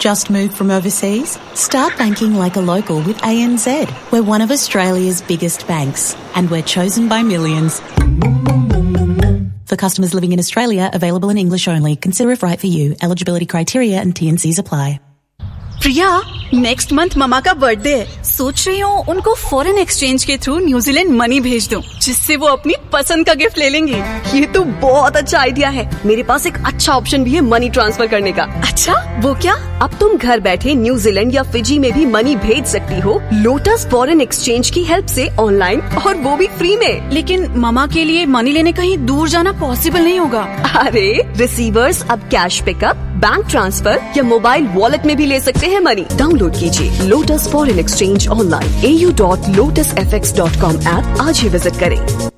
Just moved from overseas? Start banking like a local with ANZ. We're one of Australia's biggest banks, and we're chosen by millions. For customers living in Australia, available in English only. Consider if right for you. Eligibility criteria and T&Cs apply. Priya, next month mama का birthday है। सोच रही हूँ उनको foreign exchange के through New Zealand money भेज दूँ, जिससे वो अपनी पसंद का गिफ्ट ले लेंगी। ये तो बहुत अच्छा आइडिया है। मेरे पास एक अच्छा ऑप्शन भी है मनी ट्रांसफर करने का। अच्छा, वो क्या? अब तुम घर बैठे न्यूजीलैंड या फिजी में भी मनी भेज सकती हो लोटस फॉरेन एक्सचेंज की हेल्प से ऑनलाइन, और वो भी फ्री में। लेकिन ममा के लिए मनी लेने कहीं दूर जाना पॉसिबल नहीं होगा। अरे रिसीवर्स अब कैश पिकअप, बैंक ट्रांसफर या मोबाइल वॉलेट में भी ले सकते हैं मनी। डाउनलोड कीजिए lotus foreign exchange online au.lotusfx.com app आज ही विजिट करें।